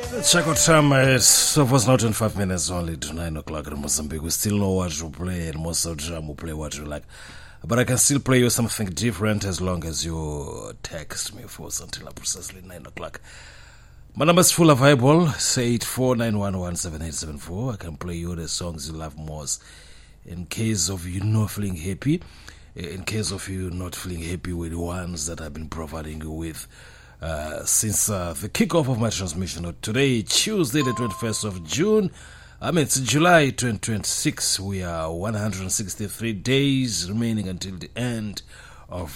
Check out time. It's almost now 25 minutes only to 9 o'clock in Mozambique. We still know what to play, and most of the time we play what you like. But I can still play you something different as long as you text me first until precisely 9 o'clock. My number is full available. Say 8491178774. I can play you the songs you love most. In case of you not feeling happy, in case of you not feeling happy with the ones that I've been providing you with since the kickoff of my transmission today, Tuesday the 21st of June. It's July 2026. We are 163 days remaining until the end of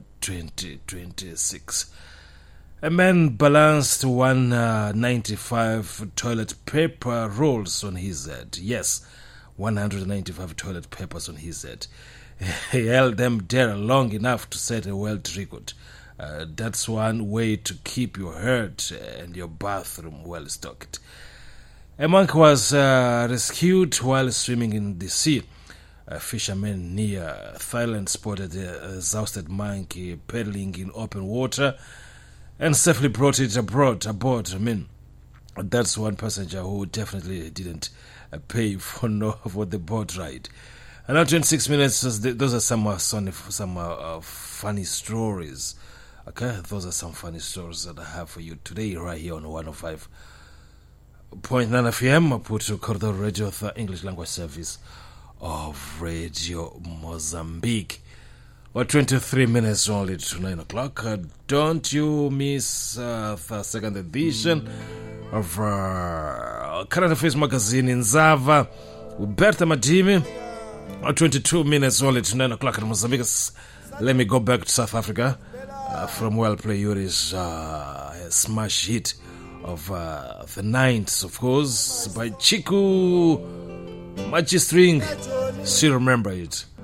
2026. A man balanced 195 toilet paper rolls on his head. Yes, 195 toilet papers on his head. He held them there long enough to set a world record. That's one way to keep your herd and your bathroom well stocked. A monk was rescued while swimming in the sea. A fisherman near Thailand spotted an exhausted monkey paddling in open water and safely brought it aboard. That's one passenger who definitely didn't pay for the boat ride. Now 26 minutes, those are some funny stories. Okay, those are some funny stories that I have for you today right here on 105.9 FM, Maputo Corridor Radio, the English language service of Radio Mozambique. 23 minutes only to 9 o'clock. Don't you miss the second edition of Current Affairs Magazine in Zava with Berta Madimi. 22 minutes only to 9 o'clock in Mozambique. Let me go back to South Africa. From Well Play Yuri's smash hit of the 9th, of course, by Chiku Magistring. Still remember it.